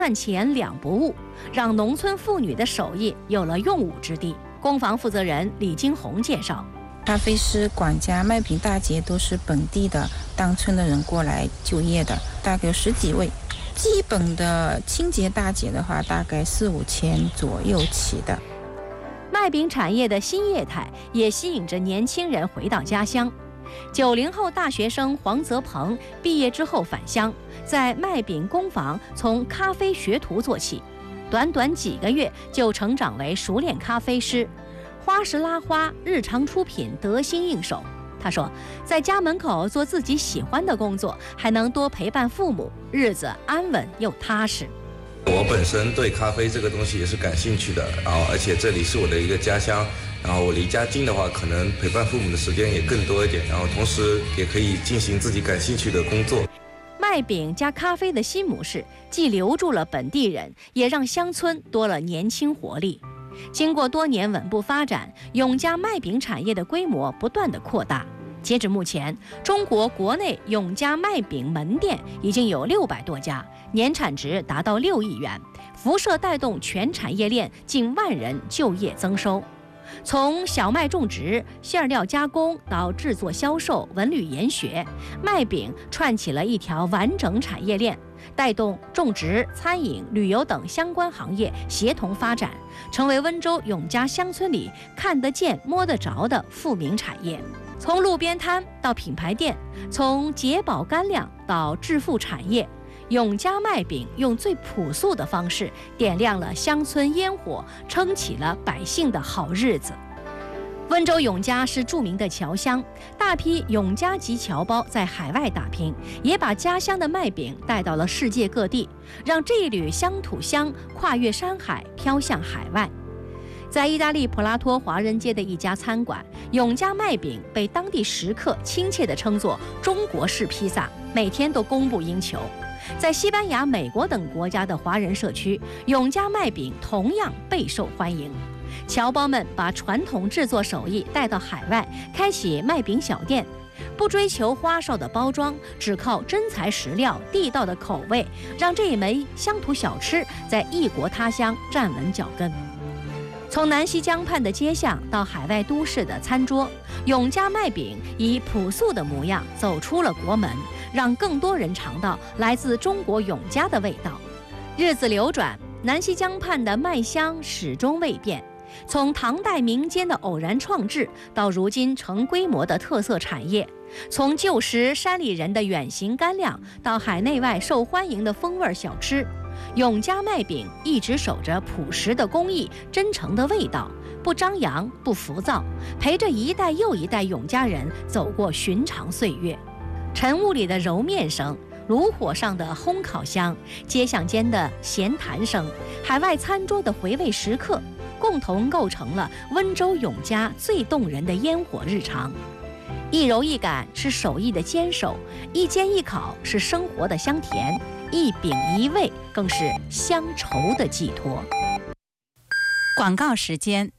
赚钱两不误，让农村妇女的手艺有了用武之地。工坊负责人李金红介绍， 咖啡师、管家、卖饼大姐都是本地的当村的人过来就业的，大概有10几位。基本的清洁大姐的话，大概4、5千左右起的。 卖饼产业的新业态也吸引着年轻人回到家乡。90后大学生黄泽鹏毕业之后返乡，在卖饼工坊从咖啡学徒做起，短短几个月就成长为熟练咖啡师，花式拉花，日常出品得心应手。他说，在家门口做自己喜欢的工作，还能多陪伴父母，日子安稳又踏实。 我本身对咖啡这个东西也是感兴趣的，然后而且这里是我的一个家乡，然后我离家近的话，可能陪伴父母的时间也更多一点，然后同时也可以进行自己感兴趣的工作。 卖饼加咖啡的新模式，既留住了本地人，也让乡村多了年轻活力。经过多年稳步发展，永嘉卖饼产业的规模不断的扩大。截至目前，中国国内永嘉卖饼门店已经有600多家，年产值达到6亿元，辐射带动全产业链近10000人就业增收。从小麦种植、馅料加工到制作销售、文旅研学，卖饼串起了一条完整产业链，带动种植、餐饮、旅游等相关行业协同发展，成为温州永嘉乡村里看得见、摸得着的富民产业。从路边摊到品牌店，从解饱干粮到致富产业，永嘉卖饼用最朴素的方式点亮了乡村烟火，撑起了百姓的好日子。温州永嘉是著名的侨乡，大批永嘉籍侨胞在海外打拼，也把家乡的卖饼带到了世界各地，让这一缕乡土香跨越山海，飘向海外。在意大利普拉托华人街的一家餐馆，永嘉卖饼被当地食客亲切地称作中国式披萨，每天都供不应求。在西班牙、美国等国家的华人社区，永嘉卖饼同样备受欢迎。侨胞们把传统制作手艺带到海外，开启卖饼小店，不追求花哨的包装，只靠真材实料、地道的口味，让这一枚乡土小吃在异国他乡站稳脚跟。从南溪江畔的街巷到海外都市的餐桌，永嘉卖饼以朴素的模样走出了国门，让更多人尝到来自中国永嘉的味道。日子流转，南溪江畔的卖香始终未变。从唐代民间的偶然创制，到如今成规模的特色产业；从旧时山里人的远行干粮，到海内外受欢迎的风味小吃，永嘉卖饼一直守着朴实的工艺、真诚的味道，不张扬、不浮躁，陪着一代又一代永嘉人走过寻常岁月。晨雾里的揉面声，炉火上的烘烤香，街巷间的闲谈声，海外餐桌的回味时刻，共同构成了温州永嘉最动人的烟火日常。一揉一擀是手艺的坚守，一煎一烤是生活的香甜，一饼一味更是乡愁的寄托。 广告时间。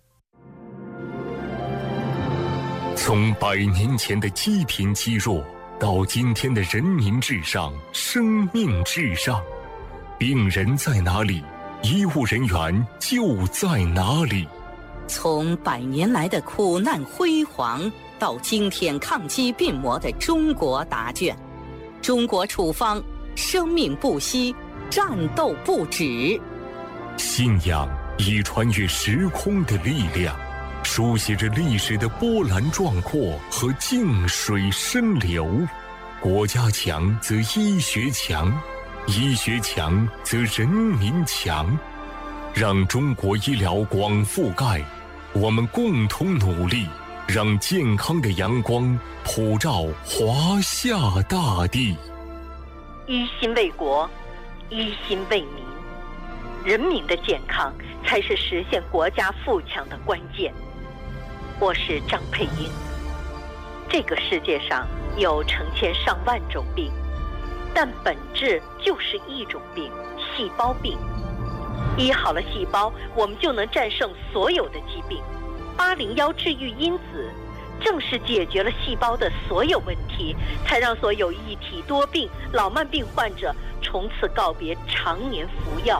从100年前的积贫积弱，到今天的人民至上、生命至上，病人在哪里，医务人员就在哪里。 从100年来的苦难辉煌，到今天抗击病魔的中国答卷，中国处方，生命不息，战斗不止。 信仰以穿越时空的力量，书写着历史的波澜壮阔和静水深流。国家强则医学强，医学强则人民强。让中国医疗广覆盖，我们共同努力，让健康的阳光普照华夏大地。 一心为国，一心为民，人民的健康才是实现国家富强的关键。我是张佩英。这个世界上有成千上万种病，但本质就是一种病——细胞病。医好了细胞，我们就能战胜所有的疾病。801治愈因子正是解决了细胞的所有问题，才让所有一体多病、老慢病患者从此告别常年服药